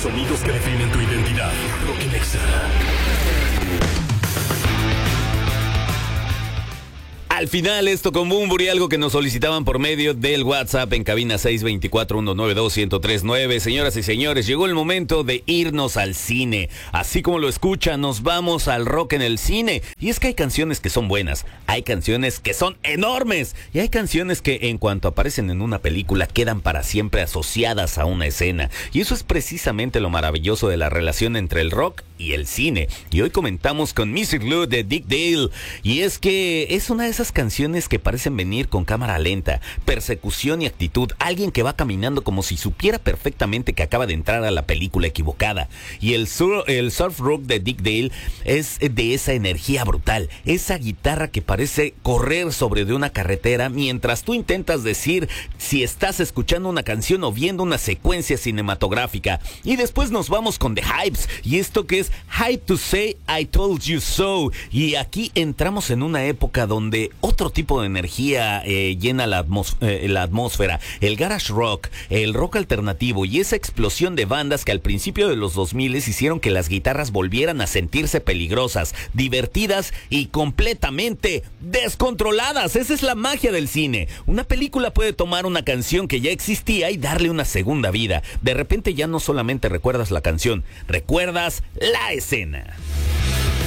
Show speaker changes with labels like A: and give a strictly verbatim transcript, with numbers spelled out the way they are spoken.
A: sonidos que definen tu identidad. Rock Nexa.
B: Al final, esto con Bunbury, algo que nos solicitaban por medio del WhatsApp en cabina seis dos cuatro, uno nueve dos, uno cero tres nueve. Señoras y señores, llegó el momento de irnos al cine. Así como lo escuchan, nos vamos al rock en el cine. Y es que hay canciones que son buenas, hay canciones que son enormes, y hay canciones que en cuanto aparecen en una película quedan para siempre asociadas a una escena. Y eso es precisamente lo maravilloso de la relación entre el rock y el cine. Y hoy comentamos con Music Blue de Dick Dale. Y es que es una de esas canciones que parecen venir con cámara lenta, persecución y actitud. Alguien que va caminando como si supiera perfectamente que acaba de entrar a la película equivocada. Y el, sur, el surf rock de Dick Dale es de esa energía brutal. Esa guitarra que parece correr sobre de una carretera mientras tú intentas decir si estás escuchando una canción o viendo una secuencia cinematográfica. Y después nos vamos con The Hypes. Y esto que es Hype to Say I Told You So. Y aquí entramos en una época donde otro tipo de energía eh, llena la, atmos- eh, la atmósfera, el garage rock, el rock alternativo y esa explosión de bandas que al principio de los dos mil hicieron que las guitarras volvieran a sentirse peligrosas, divertidas y completamente descontroladas. Esa es la magia del cine. Una película puede tomar una canción que ya existía y darle una segunda vida. De repente ya no solamente recuerdas la canción, recuerdas la escena.